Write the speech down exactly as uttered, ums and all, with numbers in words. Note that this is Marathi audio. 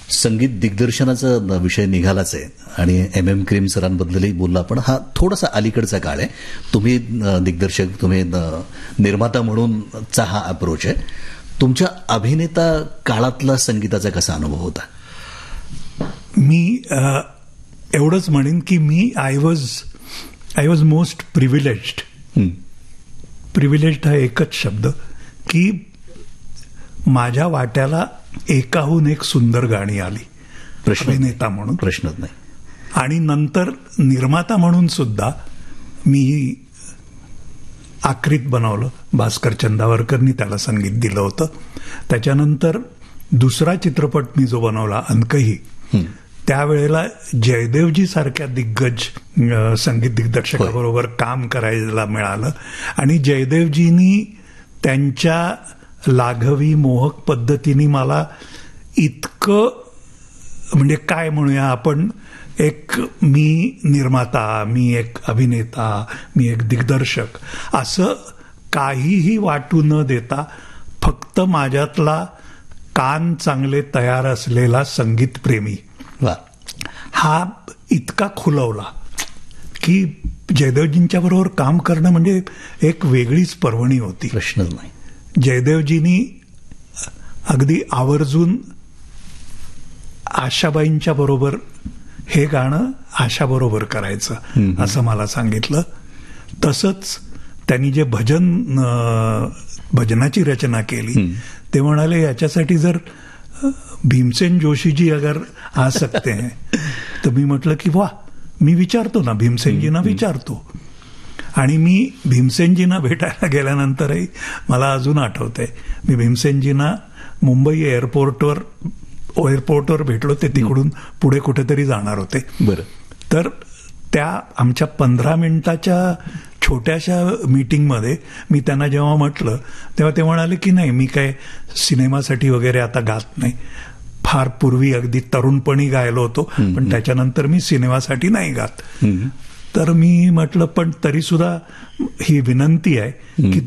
संगीत दिग्दर्शनाचा विषय निघालाच आहे आणि एम एम क्रीम सरांबद्दलही बोलला, पण हा थोडासा अलीकडचा काळ आहे. तुम्ही दिग्दर्शक, तुम्ही निर्माता म्हणूनचा हा अप्रोच आहे. तुमच्या अभिनेता काळातला संगीताचा कसा अनुभव होता? मी एवढंच म्हणेन की मी I was I was most privileged. Privileged हा एकच शब्द, की माझ्या वाट्याला एकाहून एक सुंदर गाणी आली अभिनेता म्हणून, प्रश्नच नाही. आणि नंतर निर्माता म्हणून सुद्धा मी आक्रीत बनवलं. भास्कर चंदावरकरनी त्याला संगीत दिलं होतं. त्याच्यानंतर दुसरा चित्रपट मी जो बनवला अनकही, त्यावेळेला जयदेवजी सारख्या दिग्गज संगीत दिग्दर्शकाबरोबर काम करायला मिळालं. आणि जयदेवजींनी त्यांच्या लाघवी मोहक पद्धतीने मला इतकं, म्हणजे काय म्हणूया आपण, एक मी निर्माता, मी एक अभिनेता, मी एक दिग्दर्शक असं काहीही वाटू न देता फक्त माझ्यातला कान चांगले तयार असलेला संगीतप्रेमी हा इतका खुलवला की जयदेवजींच्या बरोबर काम करणं म्हणजे एक वेगळीच पर्वणी होती. प्रश्नच नाही. जयदेवजींनी अगदी आवर्जून आशाबाईंच्या बरोबर हे गाणं आशाबरोबर करायचं असं मला सांगितलं. तसंच त्यांनी जे भजन भजनाची रचना केली ते म्हणाले याच्यासाठी जर भीमसेन जोशीजी अगर आ सकते हैं, तर मी म्हटलं की वा, मी विचारतो ना, भीमसेनजींना विचारतो. आणि मी भीमसेनजींना भेटायला गेल्यानंतरही मला अजून आठवतंय, मी भीमसेनजींना मुंबई एअरपोर्टवर एअरपोर्टवर भेटलो. ते तिकडून पुढे कुठेतरी जाणार होते. बरं. तर त्या आमच्या पंधरा मिनिटाच्या छोट्याशा मीटिंगमध्ये मी त्यांना जेव्हा म्हटलं तेव्हा ते म्हणाले की नाही, मी काय सिनेमासाठी वगैरे आता गात नाही. फार पूर्वी अगदी तरुणपणी गायलो होतो, पण त्याच्यानंतर मी सिनेमासाठी नाही गात. तर मी म्हटलं पण तरी सुद्धा ही विनंती आहे की